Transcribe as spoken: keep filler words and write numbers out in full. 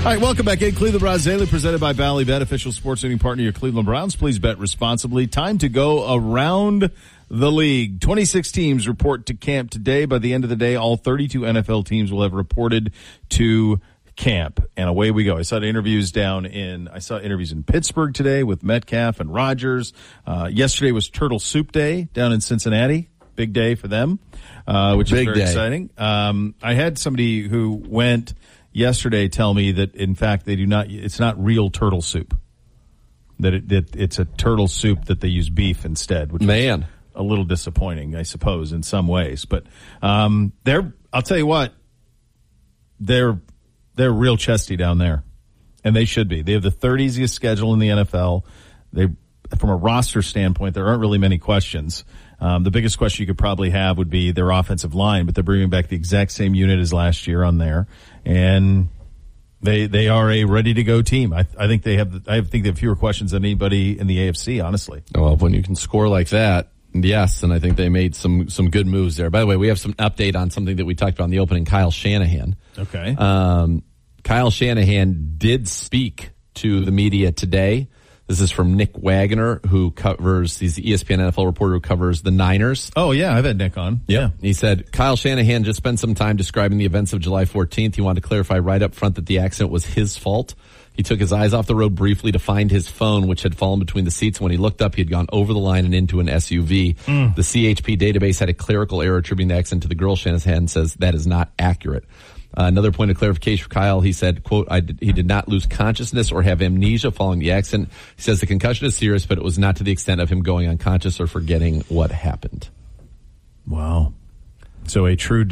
right, welcome back in. Cleveland Browns Daily, presented by Ballybet, official sports betting partner of your Cleveland Browns. Please bet responsibly. Time to go around the league. twenty-six teams report to camp today. By the end of the day, all thirty-two N F L teams will have reported to camp, and away we go. I saw interviews down in, I saw interviews in Pittsburgh today with Metcalf and Rodgers. Uh, yesterday was Turtle Soup Day down in Cincinnati. Big day for them, uh, which Big is very day. exciting. Um, I had somebody who went yesterday tell me that, in fact, they do not, it's not real turtle soup. That, it, that it's a turtle soup that they use beef instead, which Man. is a little disappointing, I suppose, in some ways. But um, they're, I'll tell you what, they're, they're real chesty down there. And they should be. They have the third easiest schedule in the N F L. They, from a roster standpoint, there aren't really many questions. Um, the biggest question you could probably have would be their offensive line, but they're bringing back the exact same unit as last year on there, and they they are a ready to go team. I, I think they have I think they have fewer questions than anybody in the A F C, honestly. Well, when you can score like that, yes, and I think they made some some good moves there. By the way, we have some update on something that we talked about in the opening. Kyle Shanahan. Okay. Um, Kyle Shanahan did speak to the media today. This is from Nick Wagner, who covers, he's the E S P N N F L reporter who covers the Niners. Oh, yeah, I've had Nick on. Yep. Yeah. He said, Kyle Shanahan just spent some time describing the events of July fourteenth. He wanted to clarify right up front that the accident was his fault. He took his eyes off the road briefly to find his phone, which had fallen between the seats. When he looked up, he had gone over the line and into an S U V. Mm. The C H P database had a clerical error attributing the accident to the girl. Shanahan says that is not accurate. Uh, another point of clarification for Kyle, he said, quote, I did, he did not lose consciousness or have amnesia following the accident. He says the concussion is serious, but it was not to the extent of him going unconscious or forgetting what happened. Wow. So a true